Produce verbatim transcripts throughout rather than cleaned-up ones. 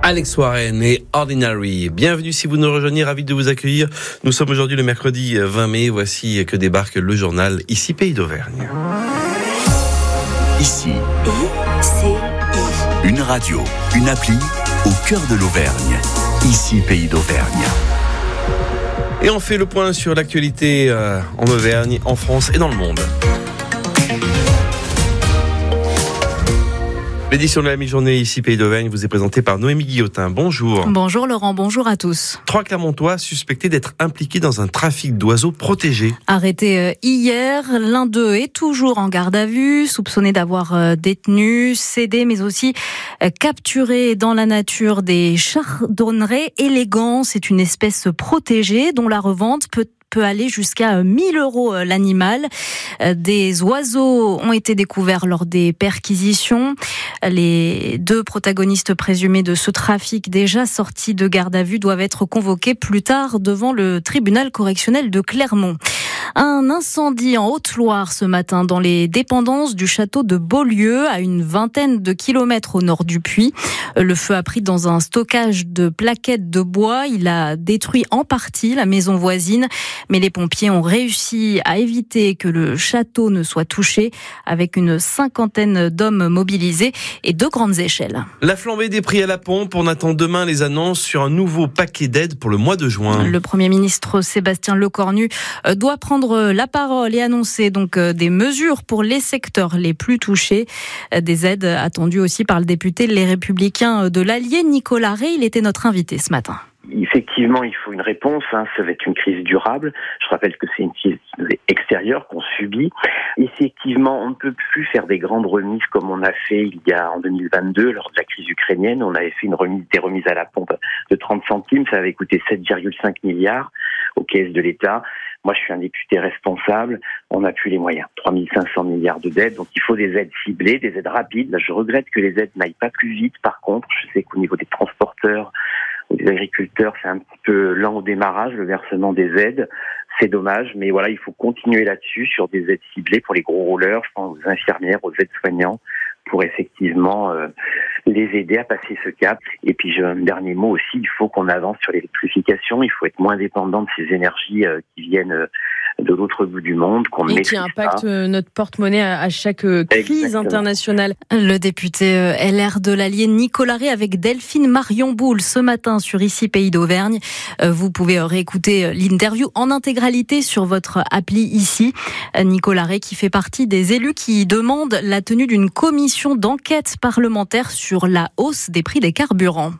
Alex Warren et Ordinary. Bienvenue si vous nous rejoignez, ravi de vous accueillir. Nous sommes aujourd'hui le mercredi vingt mai. Voici que débarque le journal Ici Pays d'Auvergne. Ici, I C I. Une radio, une appli au cœur de l'Auvergne. Ici Pays d'Auvergne. Et on fait le point sur l'actualité euh, en Auvergne, en France et dans le monde. L'édition de la mi-journée Ici Pays d'Auvergne vous est présentée par Noémie Guillotin. Bonjour. Bonjour Laurent, bonjour à tous. Trois Clermontois suspectés d'être impliqués dans un trafic d'oiseaux protégés. Arrêtés hier, l'un d'eux est toujours en garde à vue, soupçonné d'avoir détenu, cédé, mais aussi capturé dans la nature des chardonnerets élégants. C'est une espèce protégée dont la revente peut peut aller jusqu'à mille euros l'animal. Des oiseaux ont été découverts lors des perquisitions. Les deux protagonistes présumés de ce trafic, déjà sortis de garde à vue, doivent être convoqués plus tard devant le tribunal correctionnel de Clermont. Un incendie en Haute-Loire ce matin dans les dépendances du château de Beaulieu, à une vingtaine de kilomètres au nord du Puy. Le feu a pris dans un stockage de plaquettes de bois. Il a détruit en partie la maison voisine, mais les pompiers ont réussi à éviter que le château ne soit touché, avec une cinquantaine d'hommes mobilisés et deux grandes échelles. La flambée des prix à la pompe, on attend demain les annonces sur un nouveau paquet d'aides pour le mois de juin. Le Premier ministre Sébastien Lecornu doit prendre la parole et annoncer donc des mesures pour les secteurs les plus touchés. Des aides attendues aussi par le député Les Républicains de l'Allier, Nicolas Rey. Il était notre invité ce matin. Effectivement, il faut une réponse. Hein. Ça va être une crise durable. Je rappelle que c'est une crise extérieure qu'on subit. Effectivement, on ne peut plus faire des grandes remises comme on a fait il y a en deux mille vingt-deux lors de la crise ukrainienne. On avait fait une remise, des remises à la pompe de trente centimes. Ça avait coûté sept virgule cinq milliards aux caisses de l'État. Moi, je suis un député responsable. On n'a plus les moyens. trois mille cinq cents milliards de dettes. Donc, il faut des aides ciblées, des aides rapides. Là, je regrette que les aides n'aillent pas plus vite. Par contre, je sais qu'au niveau des transporteurs ou des agriculteurs, c'est un petit peu lent au démarrage, le versement des aides. C'est dommage. Mais voilà, il faut continuer là-dessus sur des aides ciblées pour les gros rouleurs, je pense aux infirmières, aux aides-soignants, pour effectivement euh, les aider à passer ce cap. Et puis, j'ai un dernier mot aussi, il faut qu'on avance sur l'électrification, il faut être moins dépendant de ces énergies euh, qui viennent euh, de l'autre bout du monde, qu'on et qui impactent euh, notre porte-monnaie à, à chaque euh, crise Exactement. internationale. Le député euh, L R de l'Allier, Nicolas Rey, avec Delphine Marion-Boule ce matin sur Ici Pays d'Auvergne. Euh, vous pouvez euh, réécouter euh, l'interview en intégralité sur votre appli Ici. Euh, Nicolas Rey qui fait partie des élus qui demandent la tenue d'une commission d'enquête parlementaire sur la hausse des prix des carburants.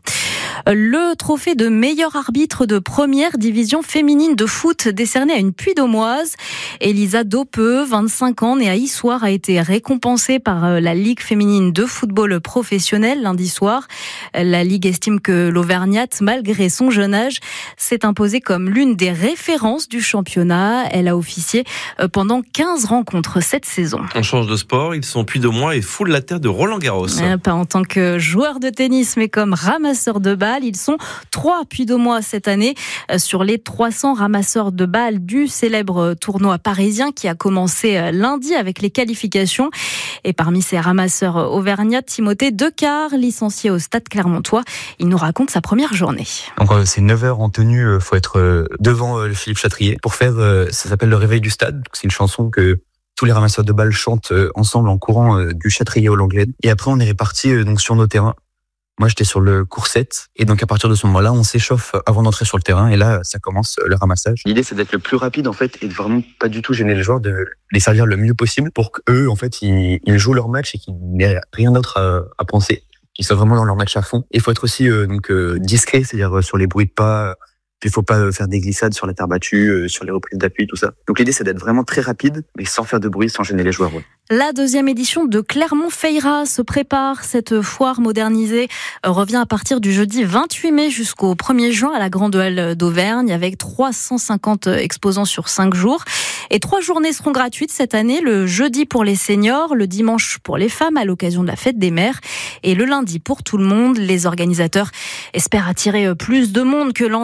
Le trophée de meilleur arbitre de première division féminine de foot décerné à une Puy-d'Aumoise. Elisa Dopeux, vingt-cinq ans, née à Issoire, a été récompensée par la Ligue féminine de football professionnel lundi soir. La Ligue estime que l'Auvergnate, malgré son jeune âge, s'est imposée comme l'une des références du championnat. Elle a officié pendant quinze rencontres cette saison. On change de sport, ils sont Puy-d'Aumois et foulent la terre de Roland-Garros. Pas en tant que joueur de tennis, mais comme ramasseur de balles. Ils sont trois Puy-d'Aumois cette année sur les trois cents ramasseurs de balles du célèbre tournoi parisien qui a commencé lundi avec les qualifications. Et parmi ces ramasseurs auvergnats, Timothée Decart, licencié au Stade Clermontois, il nous raconte sa première journée. Donc c'est neuf heures en tenue, il faut être devant le Philippe Chatrier pour faire, ça s'appelle le réveil du stade. C'est une chanson que tous les ramasseurs de balles chantent ensemble en courant du Chatrier au Langlais. Et après on est répartis donc sur nos terrains. Moi, j'étais sur le court sept, et donc à partir de ce moment-là, on s'échauffe avant d'entrer sur le terrain, et là, ça commence le ramassage. L'idée, c'est d'être le plus rapide, en fait, et de vraiment pas du tout gêner les joueurs, de les servir le mieux possible pour qu'eux, en fait, ils, ils jouent leur match et qu'ils n'aient rien d'autre à, à penser, qu'ils soient vraiment dans leur match à fond. Et il faut être aussi euh, donc euh, discret, c'est-à-dire euh, sur les bruits de pas. Il faut pas faire des glissades sur la terre battue, euh, sur les reprises d'appui, tout ça. Donc l'idée, c'est d'être vraiment très rapide, mais sans faire de bruit, sans gêner les joueurs. Ouais. La deuxième édition de Clermont-Feira se prépare. Cette foire modernisée revient à partir du jeudi vingt-huit mai jusqu'au premier juin à la Grande Halle d'Auvergne, avec trois cent cinquante exposants sur cinq jours. Et trois journées seront gratuites cette année, le jeudi pour les seniors, le dimanche pour les femmes à l'occasion de la fête des mères et le lundi pour tout le monde. Les organisateurs espèrent attirer plus de monde que l'an dernier.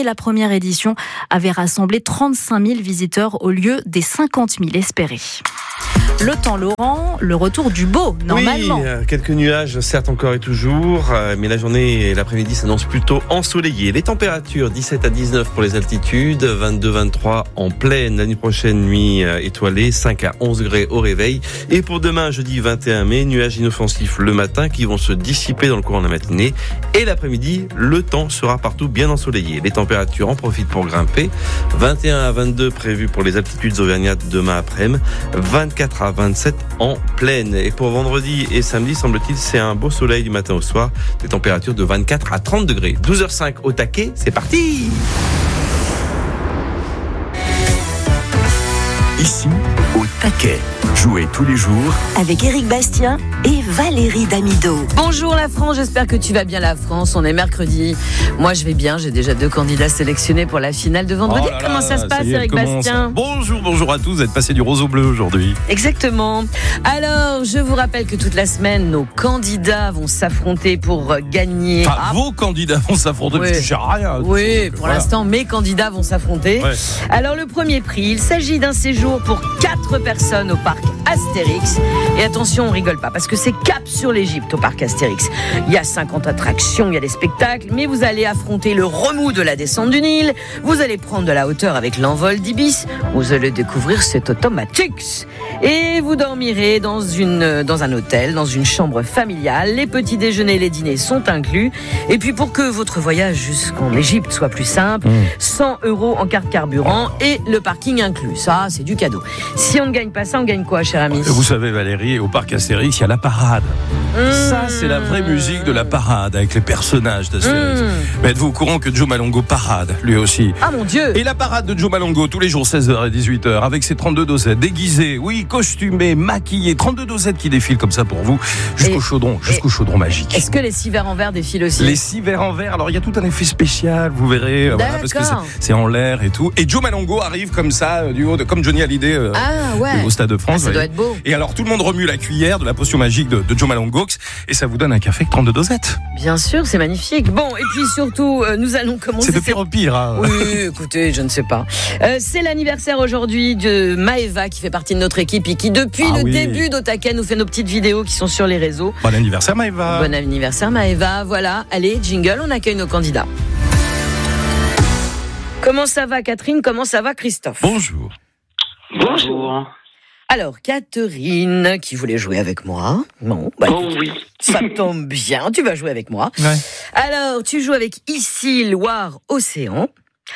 la première édition avait rassemblé trente-cinq mille visiteurs au lieu des cinquante mille espérés. Le temps, Laurent, le retour du beau, normalement. Oui, quelques nuages, certes encore et toujours, mais la journée et l'après-midi s'annoncent plutôt ensoleillés. Les températures, dix-sept à dix-neuf pour les altitudes, vingt-deux à vingt-trois en plaine. La nuit prochaine, nuit étoilée, cinq à onze degrés au réveil. Et pour demain, jeudi vingt et un mai, nuages inoffensifs le matin qui vont se dissiper dans le courant de la matinée. Et l'après-midi, le temps sera partout bien ensoleillé. Les températures en profitent pour grimper. vingt et un à vingt-deux prévus pour les altitudes auvergnates demain après-midi. vingt-quatre à vingt-sept en plaine. Et pour vendredi et samedi, semble-t-il, c'est un beau soleil du matin au soir. Des températures de vingt-quatre à trente degrés. douze heures cinq au taquet, c'est parti! Ici, au taquet. Jouez tous les jours avec Éric Bastien et Valérie Damido. Bonjour la France, j'espère que tu vas bien la France. On est mercredi. Moi je vais bien, j'ai déjà deux candidats sélectionnés pour la finale de vendredi. Oh là là, comment ça se passe, ça y est, Éric commence. Bastien? Bonjour, bonjour à tous, vous êtes passés du rose au bleu aujourd'hui. Exactement. Alors, je vous rappelle que toute la semaine, nos candidats vont s'affronter pour gagner. Enfin, ah, vos candidats vont s'affronter, oui. parce que je sais rien. Oui, Donc, pour voilà. l'instant, mes candidats vont s'affronter. Ouais. Alors, le premier prix, il s'agit d'un séjour pour quatre personnes au parc Astérix. Et attention, on rigole pas, parce que c'est cap sur l'Égypte au parc Astérix. Il y a cinquante attractions, il y a des spectacles, mais vous allez affronter le remous de la descente du Nil, vous allez prendre de la hauteur avec l'envol d'Ibis, vous allez découvrir cet automatix. Et vous dormirez dans, une, dans un hôtel, dans une chambre familiale. Les petits déjeuners et les dîners sont inclus. Et puis pour que votre voyage jusqu'en Égypte soit plus simple, cent euros en carte carburant et le parking inclus. Ça, c'est du cadeau. Si on ne gagne pas ça, on gagne quoi, cher ami? Vous savez Valérie, au parc Astérix, il y a la parade. Mmh. Ça, c'est la vraie musique de la parade, avec les personnages d'Astérix. Mmh. Mais êtes-vous au courant que Joe Malongo parade, lui aussi? Ah mon Dieu! Et la parade de Joe Malongo, tous les jours, seize heures et dix-huit heures, avec ses trente-deux dosettes, déguisés, oui, costumés, maquillés, trente-deux dosettes qui défilent comme ça pour vous, jusqu'au Et- chaudron, jusqu'au chaudron magique. Est-ce que les six verres en verre défilent aussi? Les six verres en verre, alors il y a tout un effet spécial, vous verrez, euh, voilà, parce que c'est, D'accord. c'est en l'air et tout. Et Joe Malongo arrive comme ça, euh, du haut, de, comme Johnny Hallyday euh, Ah ouais! au Stade de France. Ah, ça vous doit voyez. être beau. Et alors tout le monde remue la cuillère de la potion magique de, de Joe Malongo, et ça vous donne un café avec trente-deux dosettes. Bien sûr, c'est magnifique. Bon, et puis surtout, euh, nous allons commencer... C'est de cette- pire en pire. Hein. Oui, écoutez, je ne sais pas. Euh, c'est l'anniversaire aujourd'hui de Maëva qui fait partie de notre équipe et qui depuis Ah le oui. début d'Otaken nous fait nos petites vidéos qui sont sur les réseaux. Bon anniversaire Maëva. Bon anniversaire Maëva, voilà. Allez, jingle, on accueille nos candidats. Comment ça va Catherine? Comment ça va Christophe? Bonjour. Bonjour. Alors, Catherine, qui voulait jouer avec moi. Bon, bah, Oh oui. ça tombe bien, tu vas jouer avec moi. Ouais. Alors, tu joues avec Ici, Loire, Océan.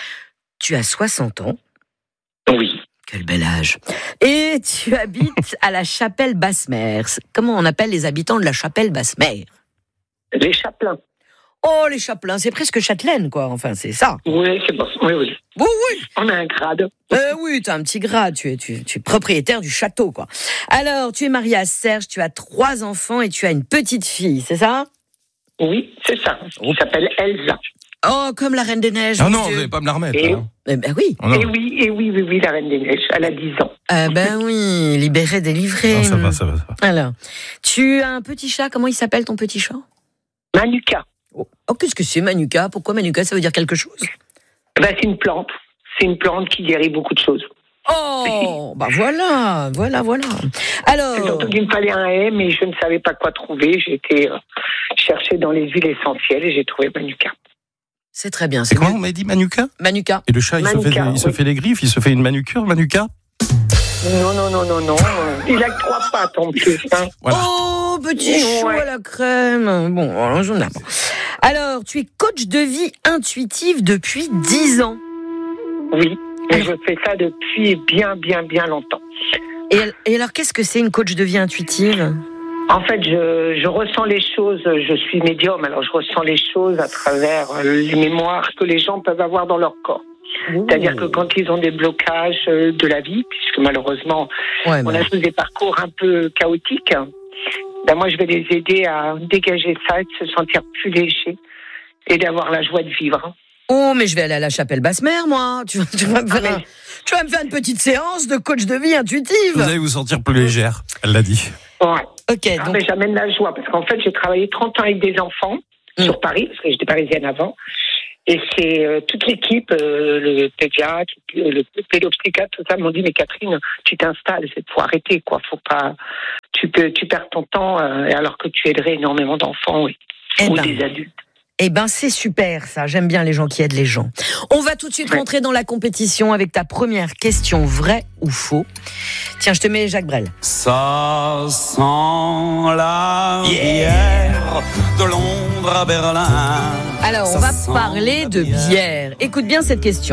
Tu as soixante ans. Oui. Quel bel âge. Et tu habites à la Chapelle Basse-Mer. Comment on appelle les habitants de la Chapelle Basse-Mer? Les chapelains. Oh, les chapelains, c'est presque châtelaine, quoi. Enfin, c'est ça. Oui, c'est bon. Oui, oui. Oui, oui. On a un grade. Euh, oui, tu as un petit grade. Tu es, tu, tu es propriétaire du château, quoi. Alors, tu es marié à Serge, tu as trois enfants et tu as une petite fille, c'est ça? Oui, c'est ça. Il s'appelle Elsa. Oh, comme la Reine des Neiges. Ah mon non, Dieu. vous n'allez pas me la remettre. Et- hein. Eh ben oui. Oh non. Et oui, et oui, oui, oui, la Reine des Neiges. Elle a dix ans. Eh ben oui, libéré, délivré. Ah, ça va, ça va, ça va. Alors, tu as un petit chat. Comment il s'appelle ton petit chat? Manuka. Oh, oh, qu'est-ce que c'est Manuka? Pourquoi Manuka? Ça veut dire quelque chose? Ben, c'est une plante. C'est une plante qui guérit beaucoup de choses. Oh, bah voilà, voilà, voilà. C'est Alors, surtout qu'il me fallait un haie, mais je ne savais pas quoi trouver. J'ai été euh, chercher dans les huiles essentielles et j'ai trouvé Manuka. c'est très bien. C'est C'est comment mieux. on m'a dit Manuka? Manuka. Et le chat, il, se, Manuka, fait, il se oui. fait les griffes, il se fait une manucure, Manuka? Non, non, non, non, non. Il a que trois pattes en plus. Hein. Voilà. Oh, petit chou Ouais. à la crème. Bon, alors, j'en ai. Alors, tu es coach de vie intuitive depuis dix ans. Oui, mais je fais ça depuis bien, bien, bien longtemps. Et, et alors, qu'est-ce que c'est une coach de vie intuitive? En fait, je, je ressens les choses, je suis médium, alors je ressens les choses à travers les mémoires que les gens peuvent avoir dans leur corps. C'est-à-dire que quand ils ont des blocages de la vie, puisque malheureusement, Ouais, on bah, a tous des parcours un peu chaotiques, ben moi je vais les aider à dégager ça et de se sentir plus léger et d'avoir la joie de vivre. Oh, mais je vais aller à la Chapelle Basse-Mer, moi. Tu, tu vas me faire, Ah, un- tu vas me faire une petite séance de coach de vie intuitive. Vous allez vous sentir plus légère, elle l'a dit. Ouais. Ok, Ah, donc, mais j'amène la joie parce qu'en fait j'ai travaillé trente ans avec des enfants Mm. sur Paris, parce que j'étais parisienne avant. Et c'est euh, toute l'équipe, euh, le pédiatre, le pédopsychiatre, tout ça m'ont dit mais Catherine, tu t'installes, c'est faut arrêter quoi, faut pas, tu peux, tu perds ton temps euh, alors que tu aiderais énormément d'enfants oui, eh ou ben. des adultes. Eh ben, c'est super, ça. J'aime bien les gens qui aident les gens. On va tout de suite rentrer dans la compétition avec ta première question, vrai ou faux. Tiens, je te mets Jacques Brel. Ça sent la bière de Londres à Berlin. Alors, on va parler de bière. Écoute bien cette question.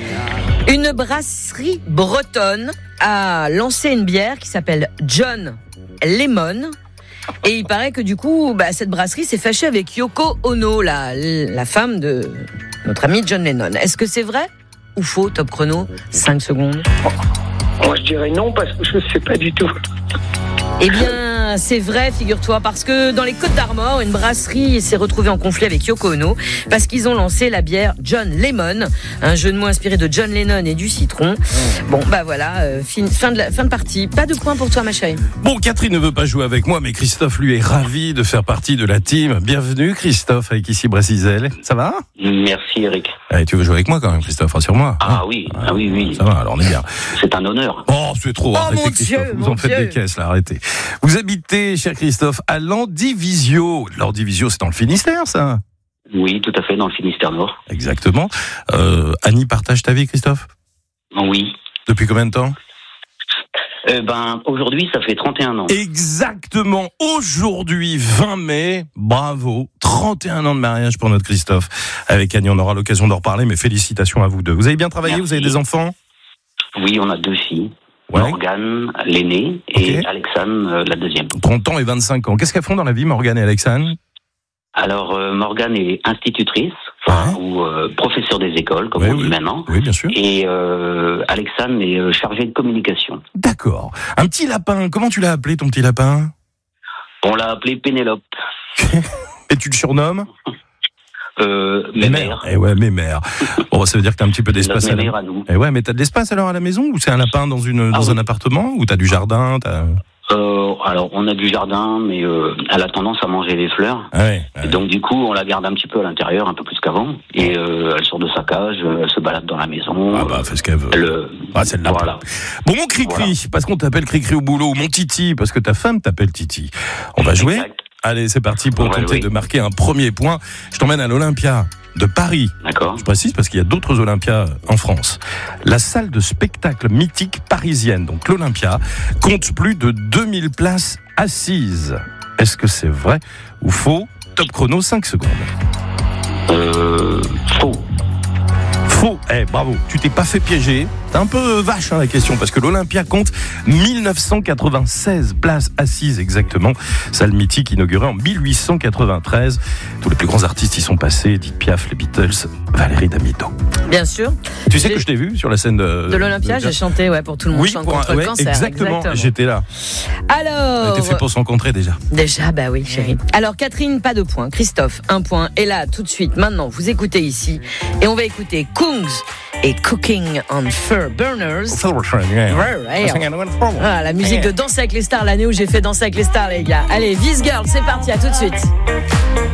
Une brasserie bretonne a lancé une bière qui s'appelle John Lemon. Et il paraît que du coup, bah, cette brasserie s'est fâchée avec Yoko Ono, la, la femme de notre ami John Lennon. Est-ce que c'est vrai ou faux, top chrono? cinq secondes. Moi, je dirais non parce que je ne sais pas du tout. Eh bien, c'est vrai, figure-toi, parce que dans les Côtes-d'Armor, une brasserie s'est retrouvée en conflit avec Yoko Ono parce qu'ils ont lancé la bière John Lemon, un jeu de mots inspiré de John Lennon et du citron. Bon, bah voilà, euh, fin, fin, de la, fin de partie. Pas de points pour toi, ma chérie. Bon, Catherine ne veut pas jouer avec moi, mais Christophe, lui, est ravi de faire partie de la team. Bienvenue, Christophe, avec ici Brasizel. Ça va? Merci, Eric. Allez, tu veux jouer avec moi quand même, Christophe, rassure-moi. Ah oui, ah oui, oui. Ça va, alors on est bien. C'est un honneur. Oh, c'est trop. Oh, arrêtez, mon Christophe. Dieu, Vous mon en faites Dieu. des caisses, là, arrêtez. Vous habitez, cher Christophe, à Landivisio. Landivisio, c'est dans le Finistère, ça? Oui, tout à fait, dans le Finistère Nord. Exactement. Euh, Annie partage ta vie, Christophe? Oui. Depuis combien de temps? Eh ben, aujourd'hui, ça fait trente et un ans. Exactement. Aujourd'hui, vingt mai. Bravo. trente et un ans de mariage pour notre Christophe. Avec Annie, on aura l'occasion d'en reparler, mais félicitations à vous deux. Vous avez bien travaillé? Merci. Vous avez des enfants? Oui, on a deux filles. Ouais. Morgane, l'aînée, et Ok. Alexandre, euh, la deuxième. trente ans et vingt-cinq ans. Qu'est-ce qu'elles font dans la vie, Morgane et Alexandre? Alors, euh, Morgane est institutrice, enfin, Ouais. ou euh, professeur des écoles, comme Ouais, on dit oui. maintenant. Oui, bien sûr. Et euh, Alexandre est euh, chargé de communication. D'accord. Un petit lapin. Comment tu l'as appelé, ton petit lapin? On l'a appelé Pénélope. Et tu le surnommes? Euh, Mémère. Eh ouais, Mémère. Bon, ça veut dire que t'as un petit peu d'espace Notre à la Mémère à nous. Eh ouais, mais t'as de l'espace alors à la maison? Ou c'est un lapin dans, une, Ah dans oui. un appartement? Ou t'as du jardin? T'as... Euh, alors, on a du jardin, mais euh, elle a tendance à manger les fleurs. Ah ouais, Et donc, du coup, on la garde un petit peu à l'intérieur, un peu plus qu'avant. Et euh, elle sort de sa cage, euh, elle se balade dans la maison. Ah bah, fais ce qu'elle veut. Elle, euh, Ah, c'est le lapin. voilà. Bon, mon Cricri, Voilà. parce qu'on t'appelle Cricri au boulot, ou mon Titi, parce que ta femme t'appelle Titi. On va jouer? Exact. Allez, c'est parti pour On va tenter jouer. de marquer un premier point. Je t'emmène à l'Olympia de Paris. D'accord. Je précise parce qu'il y a d'autres Olympias en France. La salle de spectacle mythique parisienne, donc l'Olympia, compte plus de deux mille places assises. Est-ce que c'est vrai ou faux? Top chrono, cinq secondes. Euh, faux. Faux. Eh, bravo. Tu t'es pas fait piéger. C'est un peu vache hein, la question parce que l'Olympia compte mille neuf cent quatre-vingt-seize places assises exactement. Salle mythique inaugurée en mille huit cent quatre-vingt-treize. Tous les plus grands artistes y sont passés. Edith Piaf, les Beatles, Valérie Damido. Bien sûr. Tu sais J'ai- que je t'ai vu sur la scène de, De l'Olympia, de- j'ai chanté ouais, pour tout le monde Oui, chante pour un- contre ouais, le cancer. exactement. J'étais là. On Alors, était fait pour se rencontrer déjà. déjà, bah oui, chérie. Alors, Catherine, pas de points. Christophe, un point. Et là, tout de suite, maintenant, vous écoutez ici. Et on va écouter Kungs et Cooking on Fur Burners. Ouais, ouais. Ah, la musique de Danser avec les stars, l'année où j'ai fait Danser avec les stars, les gars. Allez, Vice Girl, c'est parti, à tout de suite.